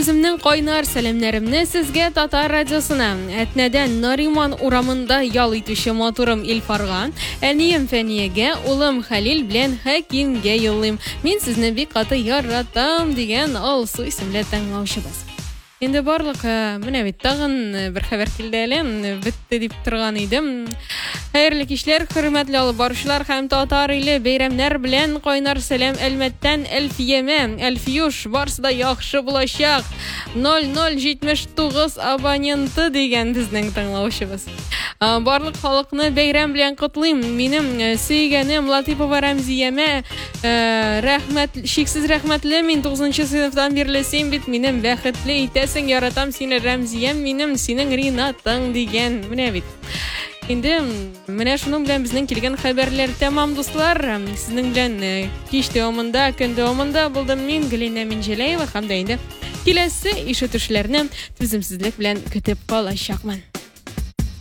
Үземнең кайнар сәламнәремне сезгә Татар радиосына. Әтнәдән Нариман урамында ял итүче матурым Илфарга, әнием Фәниягә, улым Хәлил белән Хәкимгә юллыйм. Мин сезне бик каты яратам дигән алсу исемле тыңлаучыбыз. Инде барлык менә бит тагын бер хәбәр килде әле, бетте дип торган идем. Хәерле кичләр, хөрмәтле алып баручылар һәм татар иле бәйрәмнәр белән кайнар сәлам Әлмәттән Әлфиямә. Әлфиюш, барсы да яхшы булачак. 0079 абоненты дигән безнең тыңлаучыбыз. Барлык халыкны бәйрәм белән котлыйм. Минем сөйгәнем Латипова Рәмзиямә рәхмәт, шиксез рәхмәтле. Мин 9нчы сыйныфтан бирле син бит минем бәхетле итәсең, яратам сине Рәмзиям, минем синең Ринатың дигән. Менә бит. Инде менә шуның белән безнең килгән хәбәрләр тәмам дуслар. Сезнең белән кич дәвамында, көн дәвамында булдым мин, Галина Минҗәләева, һәм дә инде киләсе ишетүчләрне түземсезлек белән көтеп калачакмын.